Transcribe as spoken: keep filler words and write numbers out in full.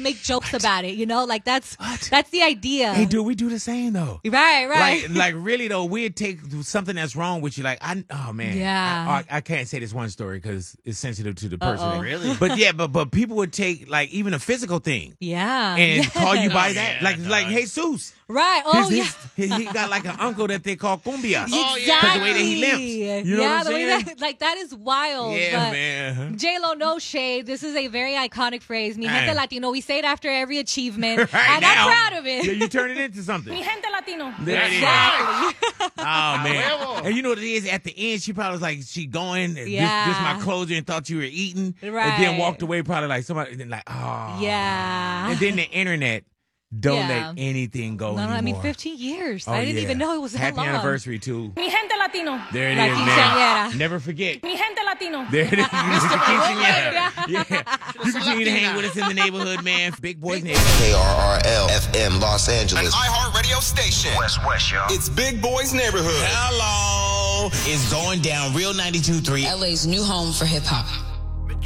and make jokes what? about it. You know, like that's what? that's the idea. Hey, dude, we do the same though. Right, right. Like, like really though, we'd take something that's wrong with you. Like, I, oh man, yeah. I, I, I can't say this one story because it's sensitive to the person. Uh-oh. Really? But yeah, but but people would take like even a physical thing. Yeah. And yeah. call you by Oh, that, yeah, like dog. like Jesus. Right. Oh His- yeah. his- he, he got like an uncle that they call cumbia. Oh, yeah. Exactly. The way that he limps. You know yeah, what I'm the way saying? that like that is wild. Yeah, but man. J-Lo, no shade. This is a very iconic phrase. Mi gente Aye. Latino. We say it after every achievement. Right and now, I'm proud of it. Yeah, you turn it into something. Mi gente latino. There it is. Exactly. Oh man. huevo. And you know what it is? At the end, she probably was like, she going, this, Yeah. this my closure, and thought you were eating. And Right. then walked away probably like somebody, and then like, oh. Yeah. And then the internet don't Yeah. let anything go No, no, anymore. I mean fifteen years. Oh, I didn't yeah. even know it was that Happy long. anniversary too. Mi gente latino. There it La is, quinceañera. man. Never forget. Mi gente latino. There it is. Mister Quinceañera. Yeah. Yeah. You continue to hang with us in the neighborhood, man. Big Boys Neighborhood. K R R L F M Los An Angeles. iHeartRadio station. West West, y'all. It's Big Boys Neighborhood. Hello. It's going down Real ninety-two point three. L A's new home for hip hop.